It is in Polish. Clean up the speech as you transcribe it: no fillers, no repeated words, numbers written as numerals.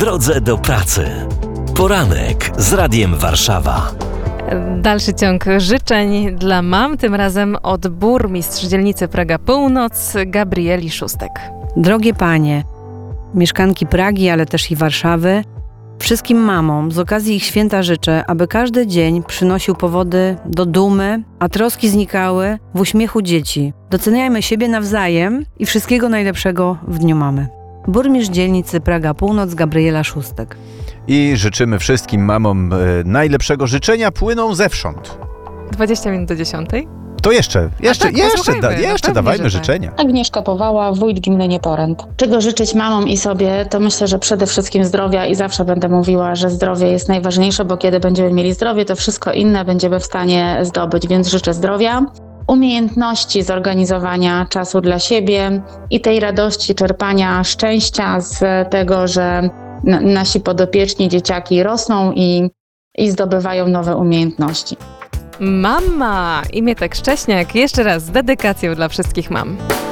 drodze do pracy. Poranek z Radiem Warszawa. Dalszy ciąg życzeń dla mam, tym razem od burmistrz dzielnicy Praga Północ, Gabrieli Szóstek. Drogie panie, mieszkanki Pragi, ale też i Warszawy, wszystkim mamom z okazji ich święta życzę, aby każdy dzień przynosił powody do dumy, a troski znikały w uśmiechu dzieci. Doceniajmy siebie nawzajem i wszystkiego najlepszego w Dniu Mamy. Burmistrz dzielnicy Praga Północ, Gabriela Szóstek. I życzymy wszystkim mamom najlepszego. Życzenia płyną zewsząd. 20 minut do 10. To jeszcze dawajmy tak. życzenia. Agnieszka Powała, wójt gminy Nieporęt. Czego życzyć mamom i sobie, to myślę, że przede wszystkim zdrowia i zawsze będę mówiła, że zdrowie jest najważniejsze, bo kiedy będziemy mieli zdrowie, to wszystko inne będziemy w stanie zdobyć, więc życzę zdrowia, umiejętności zorganizowania czasu dla siebie i tej radości czerpania szczęścia z tego, że nasi podopieczni dzieciaki rosną i zdobywają nowe umiejętności. Mama! Imię tak Szcześniak. Jeszcze raz z dedykacją dla wszystkich mam.